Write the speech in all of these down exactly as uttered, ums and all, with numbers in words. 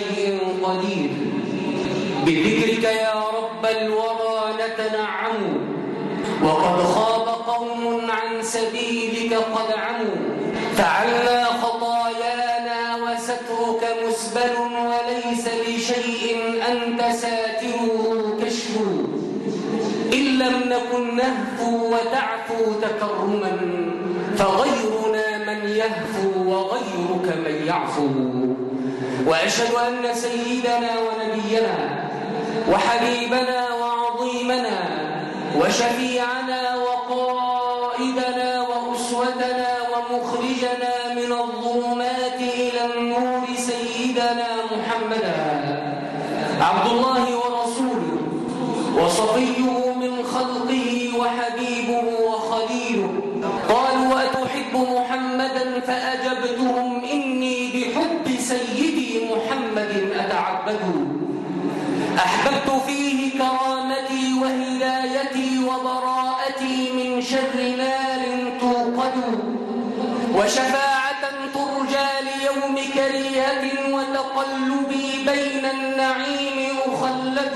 قدير بذكرك يا رب الورى نتنعم وقد خاب قوم عن سبيلك قد عموا فعلنا خطايانا وسترك مسبل وليس لشيء أنت ساتره كشف إن لم نكن نهفو وتعفو تكرما فغيرنا من يهفو وغيرك من يعفو وأشهد أن سيدنا ونبينا وحبيبنا وعظيمنا وشفيعنا وقائدنا وأسوتنا ومخرجنا من الظلمات إلى النور سيدنا محمدا عبد الله ورسوله وصفيه من خلقه وحبيبه وخليله قالوا أتحب محمدا فأجبتهم إني بحب سيدي محمد أتعبد أحببت فيه كرامتي وهدايتي وبراءتي من شر نار توقد وشفاعة ترجى ليوم كريهة وتقلبي بين النعيم أخلد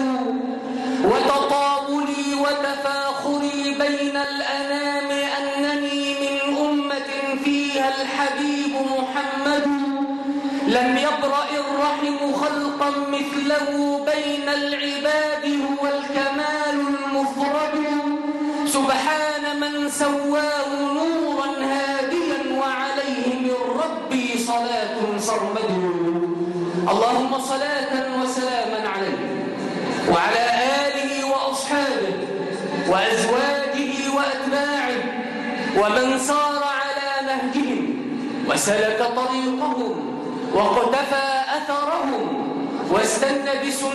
وتطاولي وتفاخري بين الأنام أنني من أمة فيها الحبيب محمد لم يبرأ الرحم خلقا مثله بين العباد هو الكمال المفرد سبحان من سواه نورا هاديا وعليه من ربي صلاة سرمد اللهم صلاة وسلاما عليه وعلى آله وأصحابه وأزواجه وأتباعه ومن سار على نهجهم وسلك طريقهم وقتفى أثرهم واستنى بسنتهم